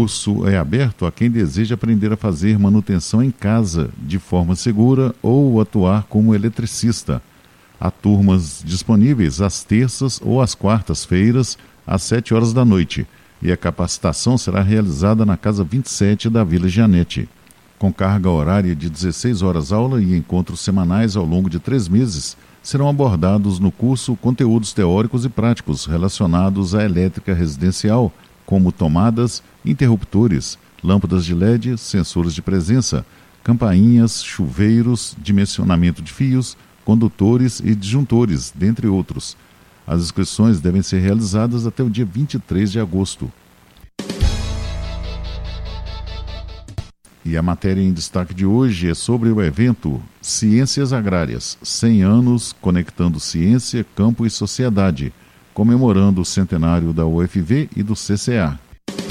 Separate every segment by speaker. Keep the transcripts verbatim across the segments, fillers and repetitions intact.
Speaker 1: curso é aberto a quem deseja aprender a fazer manutenção em casa de forma segura ou atuar como eletricista. Há turmas disponíveis às terças ou às quartas-feiras, às sete horas da noite, e a capacitação será realizada na Casa vinte e sete da Vila Giannetti. Com carga horária de dezesseis horas aula e encontros semanais ao longo de três meses, serão abordados no curso conteúdos teóricos e práticos relacionados à elétrica residencial, como tomadas, interruptores, lâmpadas de L E D, sensores de presença, campainhas, chuveiros, dimensionamento de fios, condutores e disjuntores, dentre outros. As inscrições devem ser realizadas até o dia vinte e três de agosto. E a matéria em destaque de hoje é sobre o evento Ciências Agrárias, cem anos conectando ciência, campo e sociedade, comemorando o centenário da U F V e do C C A.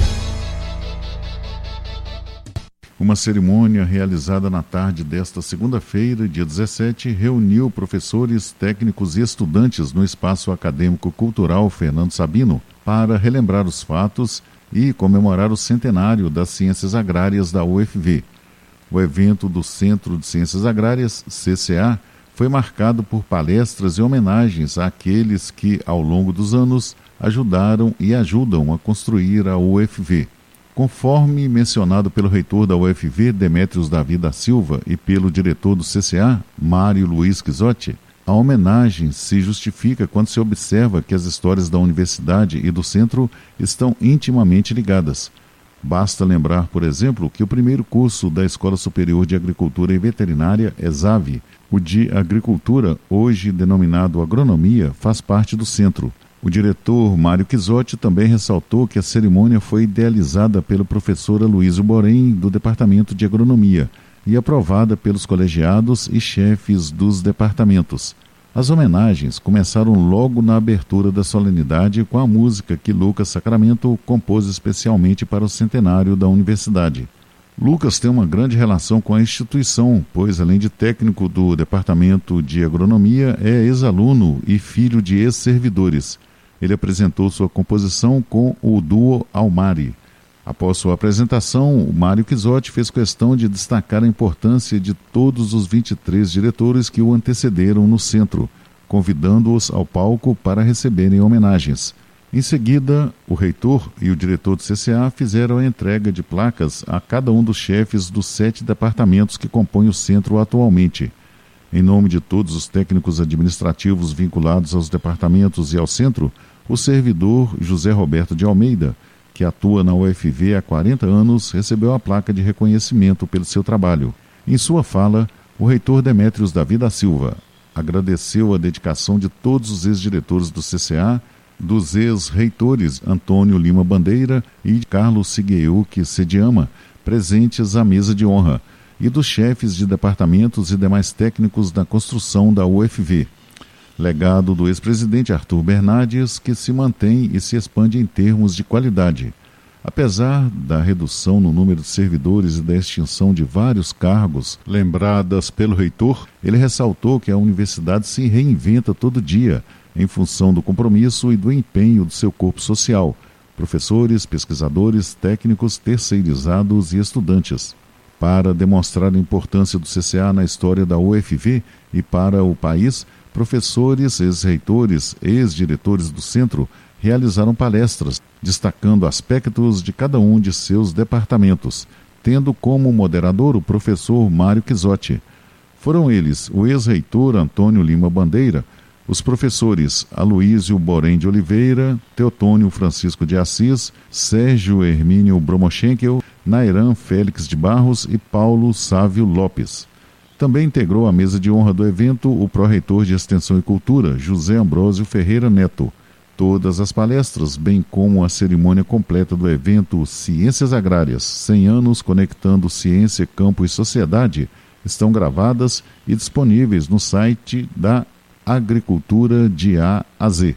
Speaker 1: Uma cerimônia realizada na tarde desta segunda-feira, dia dezessete, reuniu professores, técnicos e estudantes no Espaço Acadêmico Cultural Fernando Sabino para relembrar os fatos e comemorar o centenário das Ciências Agrárias da U F V. O evento do Centro de Ciências Agrárias, C C A, foi marcado por palestras e homenagens àqueles que, ao longo dos anos, ajudaram e ajudam a construir a U F V. Conforme mencionado pelo reitor da U F V, Demétrios Davi da Silva, e pelo diretor do C C A, Mário Luiz Quisotti, a homenagem se justifica quando se observa que as histórias da universidade e do centro estão intimamente ligadas. Basta lembrar, por exemplo, que o primeiro curso da Escola Superior de Agricultura e Veterinária, ESAV, o de Agricultura, hoje denominado Agronomia, faz parte do centro. O diretor Mário Quisotti também ressaltou que a cerimônia foi idealizada pelo professor Aloysio Borém, do Departamento de Agronomia, e aprovada pelos colegiados e chefes dos departamentos. As homenagens começaram logo na abertura da solenidade com a música que Lucas Sacramento compôs especialmente para o centenário da universidade. Lucas tem uma grande relação com a instituição, pois, além de técnico do Departamento de Agronomia, é ex-aluno e filho de ex-servidores. Ele apresentou sua composição com o duo Almari. Após sua apresentação, o Mário Quisotti fez questão de destacar a importância de todos os vinte e três diretores que o antecederam no centro, convidando-os ao palco para receberem homenagens. Em seguida, o reitor e o diretor do C C A fizeram a entrega de placas a cada um dos chefes dos sete departamentos que compõem o centro atualmente. Em nome de todos os técnicos administrativos vinculados aos departamentos e ao centro, o servidor José Roberto de Almeida, que atua na U F V há quarenta anos, recebeu a placa de reconhecimento pelo seu trabalho. Em sua fala, o reitor Demétrios Davi da Silva agradeceu a dedicação de todos os ex-diretores do C C A, dos ex-reitores Antônio Lima Bandeira e Carlos Sigeuque Sediama, presentes à mesa de honra, e dos chefes de departamentos e demais técnicos da construção da U F V. Legado do ex-presidente Arthur Bernardes, que se mantém e se expande em termos de qualidade. Apesar da redução no número de servidores e da extinção de vários cargos lembradas pelo reitor, ele ressaltou que a universidade se reinventa todo dia, em função do compromisso e do empenho do seu corpo social, professores, pesquisadores, técnicos, terceirizados e estudantes. Para demonstrar a importância do C C A na história da U F V e para o país, professores, ex-reitores, ex-diretores do centro realizaram palestras, destacando aspectos de cada um de seus departamentos, tendo como moderador o professor Mário Quisotti. Foram eles o ex-reitor Antônio Lima Bandeira, os professores Aloysio Borém de Oliveira, Teotônio Francisco de Assis, Sérgio Hermínio Bromochenkel, Nairan Félix de Barros e Paulo Sávio Lopes. Também integrou a mesa de honra do evento o pró-reitor de Extensão e Cultura, José Ambrósio Ferreira Neto. Todas as palestras, bem como a cerimônia completa do evento Ciências Agrárias, cem anos conectando ciência, campo e sociedade, estão gravadas e disponíveis no site da Agricultura de A a Z.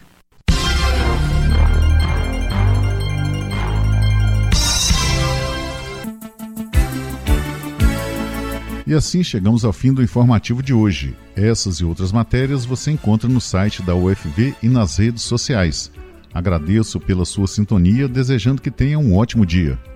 Speaker 1: E assim chegamos ao fim do informativo de hoje. Essas e outras matérias você encontra no site da U F V e nas redes sociais. Agradeço pela sua sintonia, desejando que tenha um ótimo dia.